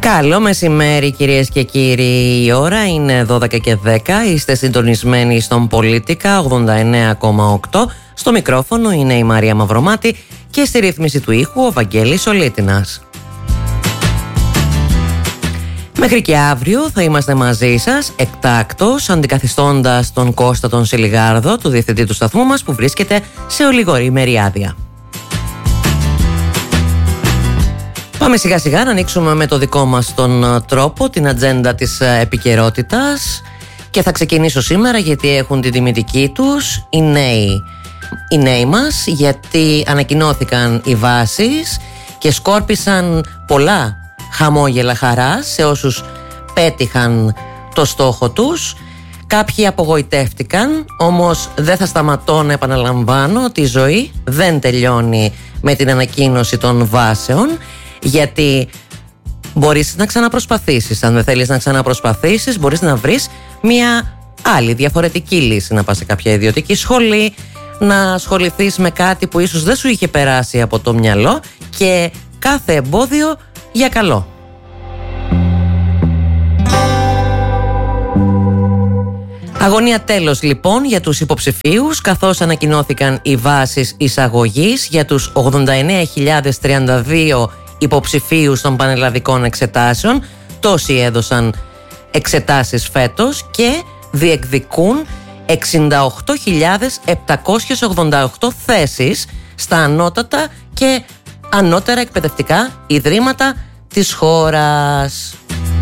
Καλό μεσημέρι κυρίες και κύριοι, η ώρα είναι 12 και 10, είστε συντονισμένοι στον Πολίτικα 89,8. Στο μικρόφωνο είναι η Μαρία Μαυρομάτη και στη ρύθμιση του ήχου ο Βαγγέλης Ολίτινας. Μέχρι και αύριο θα είμαστε μαζί σας εκτάκτως, αντικαθιστώντας τον Κώστα τον Σιλιγάρδο, του διευθυντή του σταθμού μας, που βρίσκεται σε ολιγορήμερη άδεια. Πάμε σιγά σιγά να ανοίξουμε με το δικό μας τον τρόπο την ατζέντα της επικαιρότητας και θα ξεκινήσω σήμερα γιατί έχουν την τιμητική τους οι νέοι μας, γιατί ανακοινώθηκαν οι βάσεις και σκόρπισαν πολλά χαμόγελα χαράς σε όσους πέτυχαν το στόχο τους. Κάποιοι απογοητεύτηκαν, όμως δεν θα σταματώ να επαναλαμβάνω ότι η ζωή δεν τελειώνει με την ανακοίνωση των βάσεων, γιατί μπορείς να ξαναπροσπαθήσεις. Αν δεν θέλεις να ξαναπροσπαθήσεις, μπορείς να βρεις μια άλλη διαφορετική λύση, να πας σε κάποια ιδιωτική σχολή, να ασχοληθείς με κάτι που ίσως δεν σου είχε περάσει από το μυαλό, και κάθε εμπόδιο για καλό. Αγωνία τέλος λοιπόν για τους υποψηφίους, καθώς ανακοινώθηκαν οι βάσεις εισαγωγής για τους 89.032 υποψηφίους των πανελλαδικών εξετάσεων. Τόσοι έδωσαν εξετάσεις φέτος και διεκδικούν 68.788 θέσεις στα ανώτατα και ανώτερα εκπαιδευτικά ιδρύματα της χώρας.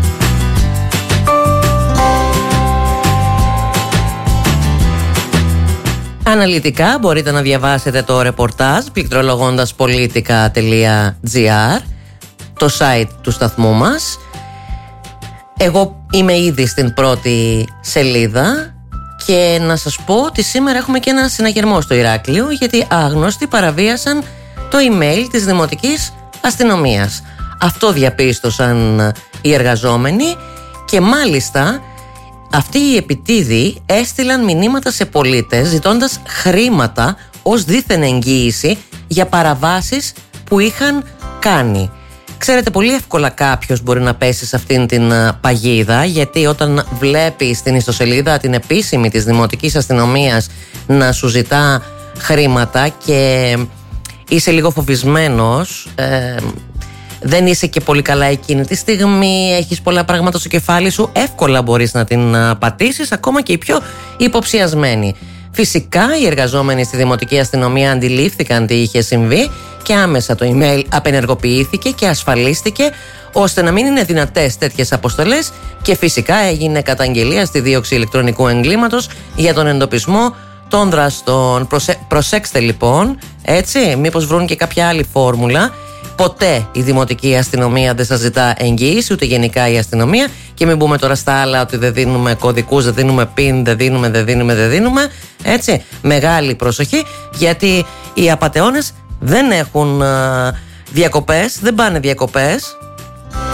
Αναλυτικά μπορείτε να διαβάσετε το ρεπορτάζ πληκτρολογώντας politica.gr, το site του σταθμού μας. Εγώ είμαι ήδη στην πρώτη σελίδα και να σας πω ότι σήμερα έχουμε και ένα συναγερμό στο Ηράκλειο, γιατί άγνωστοι παραβίασαν το email της Δημοτικής Αστυνομίας. Αυτό διαπίστωσαν οι εργαζόμενοι και μάλιστα αυτοί οι επιτίδιοι έστειλαν μηνύματα σε πολίτες ζητώντας χρήματα ως δίθεν εγγύηση για παραβάσεις που είχαν κάνει. Ξέρετε, πολύ εύκολα κάποιος μπορεί να πέσει σε αυτήν την παγίδα, γιατί όταν βλέπει στην ιστοσελίδα την επίσημη της Δημοτικής Αστυνομίας να σου ζητά χρήματα και είσαι λίγο φοβισμένος, δεν είσαι και πολύ καλά εκείνη τη στιγμή, έχεις πολλά πράγματα στο κεφάλι σου, εύκολα μπορείς να την πατήσεις, ακόμα και οι πιο υποψιασμένοι. Φυσικά οι εργαζόμενοι στη Δημοτική Αστυνομία αντιλήφθηκαν τι είχε συμβεί και άμεσα το email απενεργοποιήθηκε και ασφαλίστηκε ώστε να μην είναι δυνατές τέτοιες αποστολές, και φυσικά έγινε καταγγελία στη δίωξη ηλεκτρονικού εγκλήματος για τον εντοπισμό των δραστών. Προσέξτε λοιπόν, έτσι, μήπως βρουν και κάποια άλλη φόρμουλα. Ποτέ η Δημοτική Αστυνομία δεν σας ζητά εγγύηση, ούτε γενικά η αστυνομία, και μην μπούμε τώρα στα άλλα ότι δεν δίνουμε κωδικούς, δεν δίνουμε PIN, δεν δίνουμε, έτσι. Μεγάλη προσοχή, γιατί οι απατεώνες δεν έχουν διακοπές, δεν πάνε διακοπές.